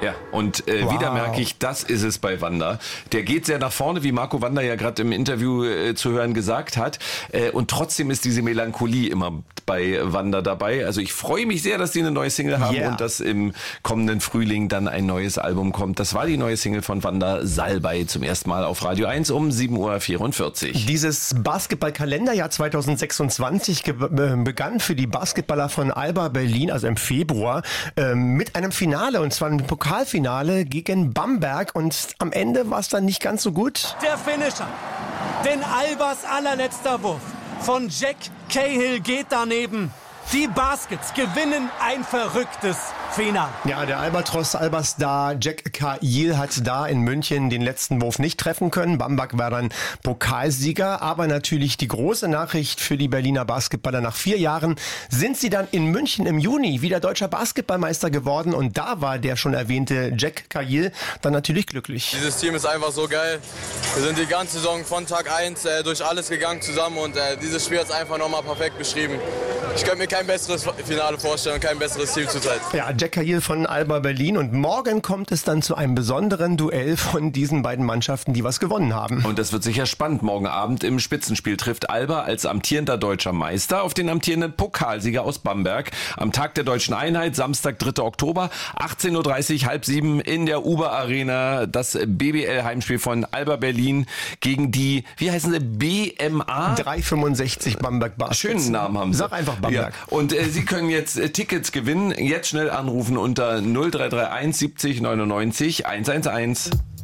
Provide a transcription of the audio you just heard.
Ja, und wieder merke ich, das ist es bei Wanda. Der geht sehr nach vorne, wie Marco Wanda ja gerade im Interview zu hören gesagt hat. Und trotzdem ist diese Melancholie immer bei Wanda dabei. Also ich freue mich sehr, dass die eine neue Single haben und dass im kommenden Frühling dann ein neues Album kommt. Das war die neue Single von Wanda, Salbei, zum ersten Mal auf Radio 1 um 7.44 Uhr. Dieses Basketballkalenderjahr 2026 begann für die Basketballer von Alba Berlin, also im Februar, mit einem Finale, und zwar ein Pokalfinale gegen Bamberg, und am Ende war es dann nicht ganz so gut. Der Finisher, denn Albas allerletzter Wurf von Jack Cahill geht daneben. Die Baskets gewinnen ein verrücktes Finale. Ja, der Albatros-Albastar Jack Cahill hat da in München den letzten Wurf nicht treffen können. Bamberg war dann Pokalsieger. Aber natürlich die große Nachricht für die Berliner Basketballer: Nach 4 Jahren sind sie dann in München im Juni wieder deutscher Basketballmeister geworden. Und da war der schon erwähnte Jack Cahill dann natürlich glücklich. Dieses Team ist einfach so geil. Wir sind die ganze Saison von Tag 1 durch alles gegangen zusammen. Und dieses Spiel hat es einfach nochmal perfekt beschrieben. Ich könnte mir kein besseres Finale vorstellen und kein besseres Team zurzeit. Ja, Jack Cahill von Alba Berlin, und morgen kommt es dann zu einem besonderen Duell von diesen beiden Mannschaften, die was gewonnen haben. Und das wird sicher spannend. Morgen Abend im Spitzenspiel trifft Alba als amtierender deutscher Meister auf den amtierenden Pokalsieger aus Bamberg. Am Tag der Deutschen Einheit, Samstag, 3. Oktober, 18.30 Uhr, halb 7 in der Uber Arena. Das BBL-Heimspiel von Alba Berlin gegen die, wie heißen sie, BMA? 365 Bamberg Baskets. Schönen Namen haben sie. Sag einfach Bamberg. Ja. Und Sie können jetzt Tickets gewinnen. Jetzt schnell anrufen unter 0331 70 99 111.